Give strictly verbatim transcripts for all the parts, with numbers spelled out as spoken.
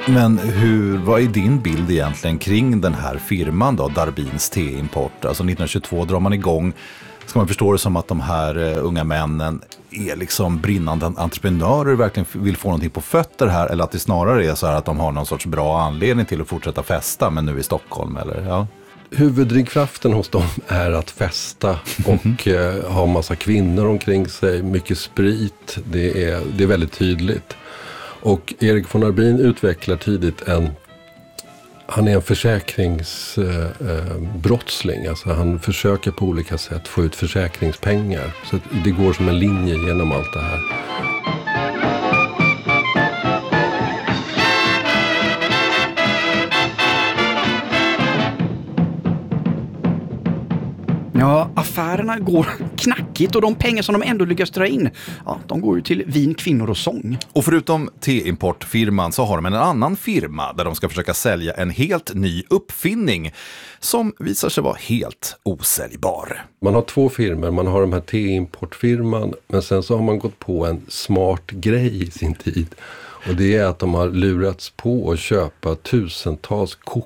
Men hur, vad är din bild egentligen kring den här firman då, Darbins Te-import? Alltså nittonhundratjugotvå drar man igång. Ska man förstå det som att de här uh, unga männen är liksom brinnande entreprenörer, verkligen vill få någonting på fötter här, eller att det snarare är så här att de har någon sorts bra anledning till att fortsätta festa, men nu i Stockholm, eller? Ja. Huvuddrivkraften hos dem är att festa och eh, ha massa kvinnor omkring sig, mycket sprit, det är, det är väldigt tydligt. Och Erik von Arbin utvecklar tidigt en, han är en försäkringsbrottsling, eh, alltså han försöker på olika sätt få ut försäkringspengar. Så det går som en linje genom allt det här. Ja, affärerna går knackigt och de pengar som de ändå lyckas dra in, ja, de går ju till vin, kvinnor och sång. Och förutom Te-importfirman så har de en annan firma där de ska försöka sälja en helt ny uppfinning som visar sig vara helt osäljbar. Man har två firmor, man har de här Te-importfirman, men sen så har man gått på en smart grej i sin tid. Och det är att de har lurats på att köpa tusentals kok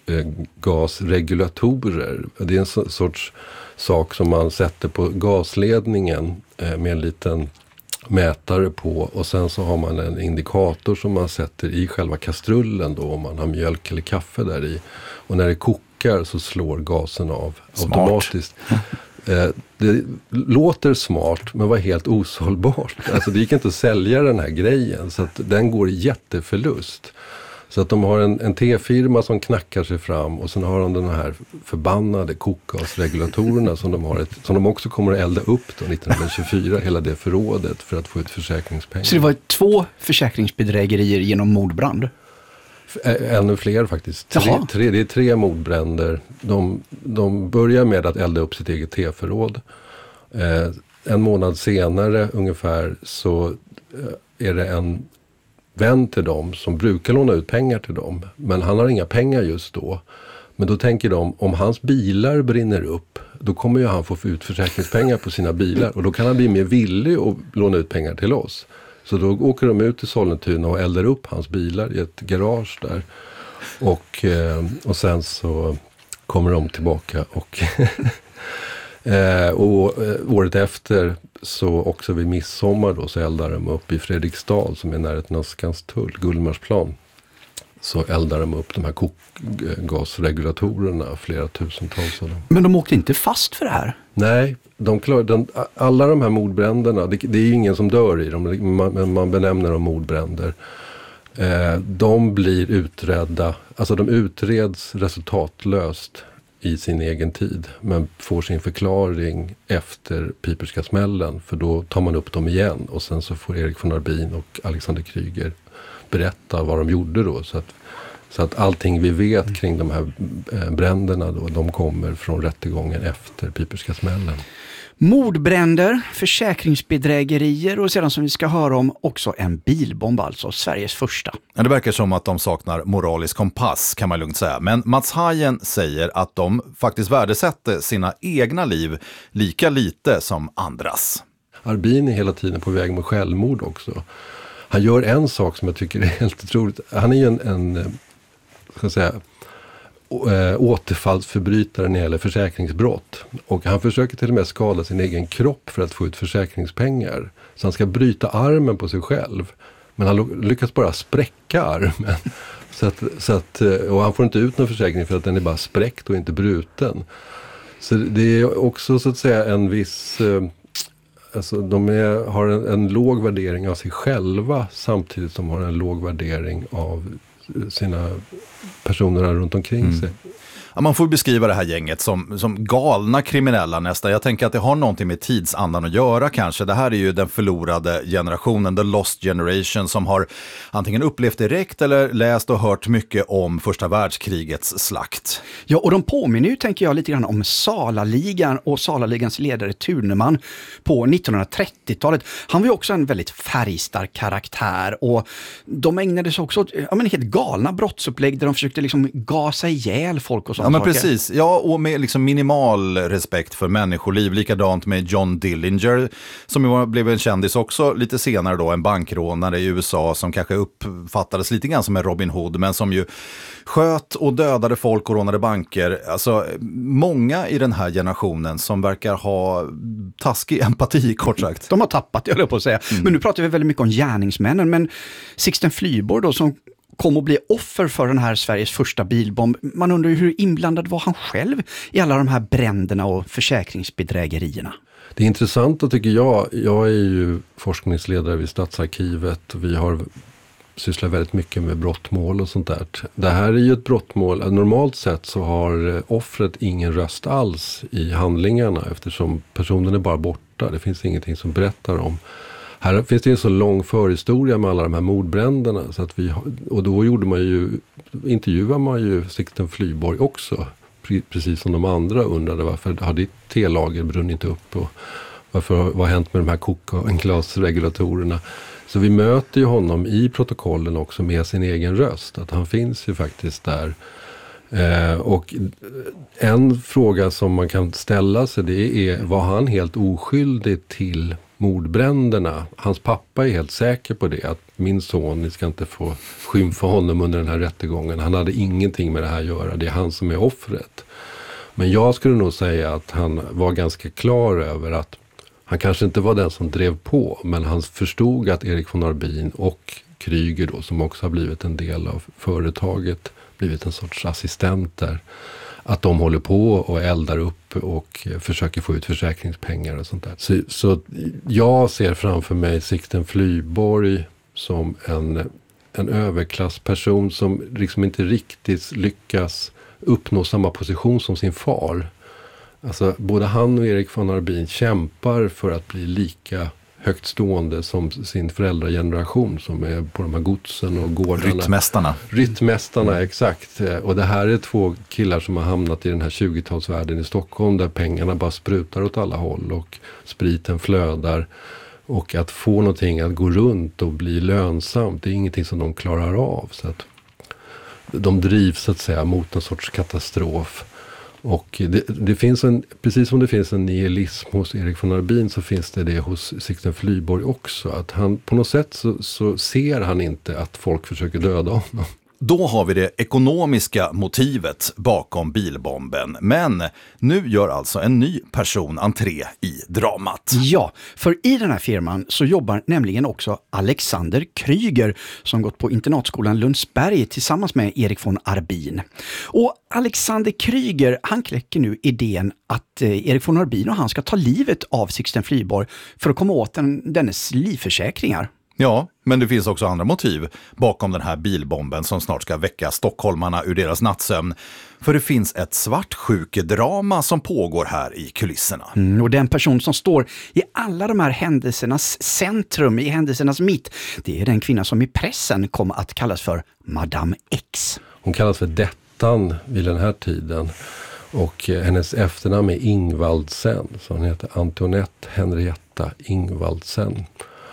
gasregulatorer. Det är en sorts sak som man sätter på gasledningen med en liten mätare på, och sen så har man en indikator som man sätter i själva kastrullen då, om man har mjölk eller kaffe där i. Och när det kokar så slår gasen av smart. Automatiskt. Det låter smart men var helt osålbart. Alltså det gick inte att sälja den här grejen, så att den går i jätteförlust. Så att de har en, en T-firma som knackar sig fram, och sen har de den här förbannade kokgasregulatorerna som de har ett, som de också kommer att elda upp då nittonhundratjugofyra, hela det förrådet för att få ut försäkringspengar. Så det var två försäkringsbedrägerier genom mordbrand? Ännu fler faktiskt. Tre, tre, det är tre mordbränder. De, de börjar med att elda upp sitt eget teförråd. Eh, en månad senare ungefär så eh, är det en vän till dem som brukar låna ut pengar till dem. Men han har inga pengar just då. Men då tänker de, om hans bilar brinner upp, då kommer ju han få ut försäkringspengar på sina bilar. Och då kan han bli mer villig att låna ut pengar till oss. Så då åker de ut till Sollentuna och eldar upp hans bilar i ett garage där. Och, eh, och sen så kommer de tillbaka och, eh, och eh, året efter så också vid midsommar då så eldar de upp i Fredriksdal som är närheten av Skanstull, Gullmarsplan. Så eldar de upp de här kokgasregulatorerna, flera tusentals av dem. Men de åkte inte fast för det här? Nej, de klar, den, alla de här mordbränderna, det, det är ju ingen som dör i dem, men man, man benämner dem mordbränder. Eh, de blir utredda, alltså de utreds resultatlöst i sin egen tid, men får sin förklaring efter Piperska smällen, för då tar man upp dem igen och sen så får Erik von Arbin och Alexander Kryger berätta vad de gjorde då, så att, så att allting vi vet kring de här bränderna då, de kommer från rättegången efter Piperska smällen. Mordbränder, försäkringsbedrägerier och sedan, som vi ska höra om, också en bilbomb, alltså Sveriges första. Det verkar som att de saknar moralisk kompass, kan man lugnt säga. Men Mats Hajen säger att de faktiskt värdesätter sina egna liv lika lite som andras. Arbin är hela tiden på väg med självmord också. Han gör en sak som jag tycker är helt otroligt. Han är ju en, en ska jag säga, återfallsförbrytare när det gäller försäkringsbrott. Och han försöker till och med skada sin egen kropp för att få ut försäkringspengar. Så han ska bryta armen på sig själv. Men han lyckas bara spräcka armen. Så att, så att, och han får inte ut någon försäkring för att den är bara spräckt och inte bruten. Så det är också så att säga en viss... Alltså de är, har en, en låg värdering av sig själva samtidigt som de har en låg värdering av sina personer runt omkring mm. sig. Ja, man får beskriva det här gänget som, som galna kriminella nästan. Jag tänker att det har någonting med tidsandan att göra kanske. Det här är ju den förlorade generationen, the lost generation, som har antingen upplevt direkt eller läst och hört mycket om första världskrigets slakt. Ja, och de påminner ju, tänker jag, lite grann om Salaligan och Salaligans ledare Tuneman på nittonhundratrettiotalet. Han var ju också en väldigt färgstark karaktär, och de ägnade sig också åt ja, men helt galna brottsupplägg där de försökte liksom gasa ihjäl folk och så. Ja, men precis. Ja, och med liksom minimal respekt för människoliv. Likadant med John Dillinger, som ju blev en kändis också lite senare då, en bankrånare i U S A som kanske uppfattades lite grann som en Robin Hood, men som ju sköt och dödade folk och rånade banker. Alltså, många i den här generationen som verkar ha taskig empati, kort sagt. De har tappat, jag höll på att säga. Mm. Men nu pratar vi väldigt mycket om gärningsmännen, men Sixten Flyborg då, som kom att bli offer för den här Sveriges första bilbomb. Man undrar ju hur inblandad var han själv i alla de här bränderna och försäkringsbedrägerierna? Det är intressant, tycker jag. Jag är ju forskningsledare vid Stadsarkivet och vi har sysslar väldigt mycket med brottmål och sånt där. Det här är ju ett brottmål. Normalt sett så har offret ingen röst alls i handlingarna eftersom personen är bara borta. Det finns ingenting som berättar om. Här finns det en så lång förhistoria med alla de här mordbränderna. Så att vi, och då gjorde man ju, intervjuade man ju Sixten Flyborg också. Precis som de andra undrade varför har ditt T-lager brunnit upp och varför, vad har hänt med de här kokglasregulatorerna. Så vi möter ju honom i protokollen också med sin egen röst. Att han finns ju faktiskt där. Eh, och en fråga som man kan ställa sig, det är, var han helt oskyldig till mordbränderna? Hans pappa är helt säker på det. Att min son, ni ska inte få skymfa honom under den här rättegången. Han hade ingenting med det här att göra. Det är han som är offret. Men jag skulle nog säga att han var ganska klar över att han kanske inte var den som drev på, men han förstod att Erik von Arbin och Kryger då, som också har blivit en del av företaget, blivit en sorts assistent där, att de håller på och eldar upp och försöker få ut försäkringspengar och sånt där. Så, så jag ser framför mig Sixten Flyborg som en, en överklassperson som liksom inte riktigt lyckas uppnå samma position som sin far. Alltså både han och Erik von Arbin kämpar för att bli lika högt stående som sin föräldrageneration som är på de här godsen och gårdarna. Ryttmästarna. Ryttmästarna, mm. exakt. Och det här är två killar som har hamnat i den här tjugotalsvärlden i Stockholm där pengarna bara sprutar åt alla håll och spriten flödar. Och att få någonting att gå runt och bli lönsamt, det är ingenting som de klarar av. Så att de drivs så att säga mot en sorts katastrof. Och det, det finns en, precis som det finns en nihilism hos Erik von Arbin så finns det det hos Sixten Flyborg också. Att han på något sätt så, så ser han inte att folk försöker döda honom. Då har vi det ekonomiska motivet bakom bilbomben. Men nu gör alltså en ny person entré i dramat. Ja, för i den här firman så jobbar nämligen också Alexander Kryger som gått på internatskolan Lundsberg tillsammans med Erik von Arbin. Och Alexander Kryger, han kläcker nu idén att eh, Erik von Arbin och han ska ta livet av Sixten Flyborg för att komma åt den, dennes livförsäkringar. Ja, men det finns också andra motiv bakom den här bilbomben som snart ska väcka stockholmarna ur deras nattsömn. För det finns ett svartsjukedrama som pågår här i kulisserna. Mm, och den person som står i alla de här händelsernas centrum, i händelsernas mitt, det är den kvinna som i pressen kommer att kallas för Madame X. Hon kallas för Dettan vid den här tiden. Och hennes efternamn är Ingvaldsen, så hon heter Antoinette Henrietta Ingvaldsen.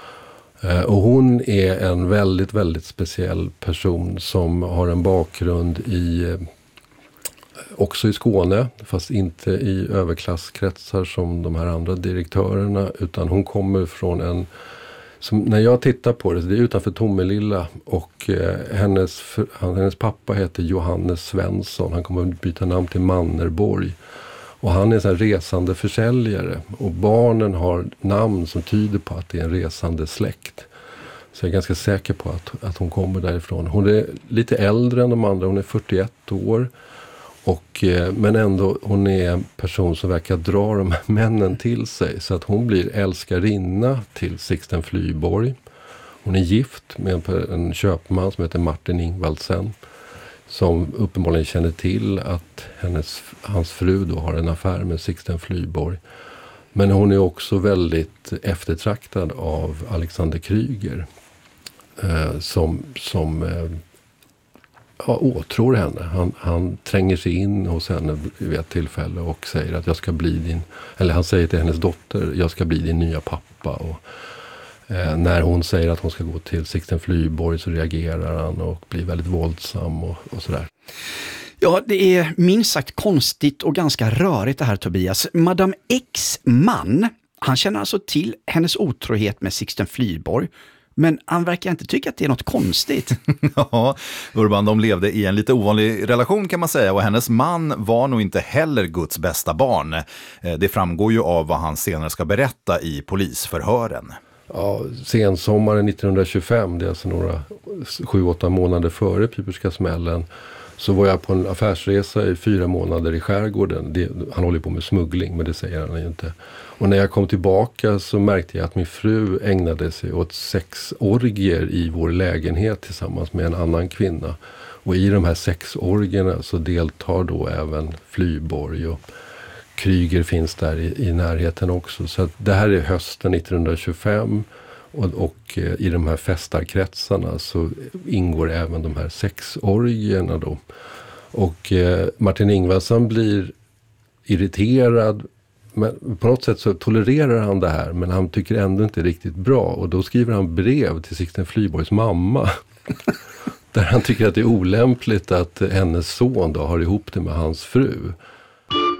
Och hon är en väldigt, väldigt speciell person som har en bakgrund i, också i Skåne, fast inte i överklasskretsar som de här andra direktörerna, utan hon kommer från en, som, när jag tittar på det, det är utanför Tomelilla och eh, hennes, hennes pappa heter Johannes Svensson, han kommer att byta namn till Mannerborg. Och han är en sån här resande försäljare. Och barnen har namn som tyder på att det är en resande släkt. Så jag är ganska säker på att, att hon kommer därifrån. Hon är lite äldre än de andra. Hon är fyrtioett år. Och, men ändå, hon är en person som verkar dra de här männen till sig. Så att hon blir älskarinna till Sixten Flyborg. Hon är gift med en, en köpman som heter Martin Ingvaldsen. Som uppenbarligen känner till att hennes, hans fru då har en affär med Sixten Flyborg. Men hon är också väldigt eftertraktad av Alexander Kryger. Eh, som som eh, ja, åtrår henne. Han, han tränger sig in hos henne vid ett tillfälle och säger att jag ska bli din... Eller han säger till hennes dotter, jag ska bli din nya pappa. Och Eh, när hon säger att hon ska gå till Sixten Flyborg så reagerar han och blir väldigt våldsam och, och sådär. Ja, det är minst sagt konstigt och ganska rörigt det här, Tobias. Madame X man, han känner alltså till hennes otrohet med Sixten Flyborg. Men han verkar inte tycka att det är något konstigt. Ja, Urban, de levde i en lite ovanlig relation kan man säga. Och hennes man var nog inte heller Guds bästa barn. Det framgår ju av vad han senare ska berätta i polisförhören. Ja, sensommaren nittonhundratjugofem, det är alltså några sju åtta månader före Piperska smällen, så var jag på en affärsresa i fyra månader i skärgården. Det, han håller på med smuggling, men det säger han ju inte. Och när jag kom tillbaka så märkte jag att min fru ägnade sig åt sexorgier i vår lägenhet tillsammans med en annan kvinna. Och i de här sexorgierna så deltar då även Flyborg, och Kryger finns där i, i närheten också. Så att det här är hösten nittonhundratjugofem. Och, och eh, i de här festarkretsarna så ingår även de här sexorgierna då. Och eh, Martin Ingvarsson blir irriterad, men på något sätt så tolererar han det här, men han tycker ändå inte riktigt bra. Och då skriver han brev till Sixten Flyborgs mamma där han tycker att det är olämpligt att hennes son då har ihop det med hans fru.